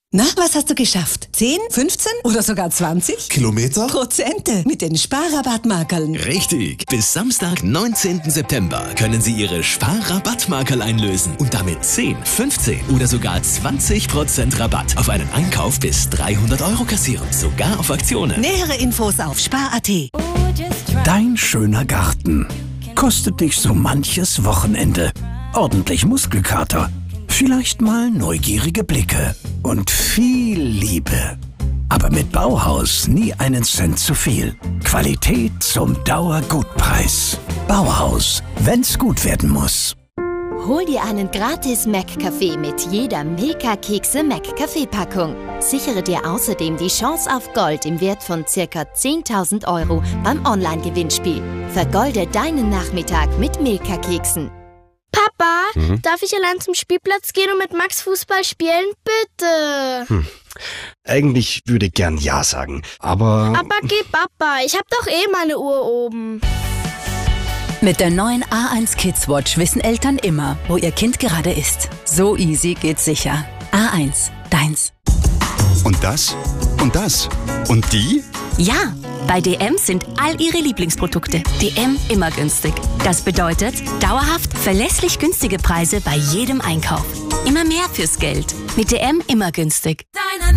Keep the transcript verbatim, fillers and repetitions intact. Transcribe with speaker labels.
Speaker 1: Na, was hast du geschafft? zehn, fünfzehn oder sogar zwanzig?
Speaker 2: Kilometer?
Speaker 1: Prozente mit den Sparrabattmarkerln.
Speaker 3: Richtig. Bis Samstag, neunzehnten September können Sie Ihre Sparrabattmarkerl einlösen und damit zehn, fünfzehn oder sogar zwanzig Prozent Rabatt auf einen Einkauf bis dreihundert Euro kassieren. Sogar auf Aktionen.
Speaker 1: Nähere Infos auf spar punkt at.
Speaker 4: Dein schöner Garten kostet dich so manches Wochenende. Ordentlich Muskelkater. Vielleicht mal neugierige Blicke und viel Liebe. Aber mit Bauhaus nie einen Cent zu viel. Qualität zum Dauergutpreis. Bauhaus, wenn's gut werden muss.
Speaker 5: Hol dir einen gratis Mac-Kaffee mit jeder Milka-Kekse Mac-Kaffee-Packung. Sichere dir außerdem die Chance auf Gold im Wert von ca. zehntausend Euro beim Online-Gewinnspiel. Vergolde deinen Nachmittag mit Milka-Keksen.
Speaker 6: Papa, mhm. darf ich allein zum Spielplatz gehen und mit Max Fußball spielen? Bitte.
Speaker 7: Hm. Eigentlich würde ich gern Ja sagen, aber...
Speaker 6: Aber geh Papa, ich hab doch eh meine Uhr oben.
Speaker 8: Mit der neuen A eins Kids Watch wissen Eltern immer, wo ihr Kind gerade ist. So easy geht's sicher. A eins, deins.
Speaker 9: Und das? Und das? Und die?
Speaker 10: Ja, bei D M sind all ihre Lieblingsprodukte. D M immer günstig. Das bedeutet dauerhaft verlässlich günstige Preise bei jedem Einkauf. Immer mehr fürs Geld. Mit D M immer günstig.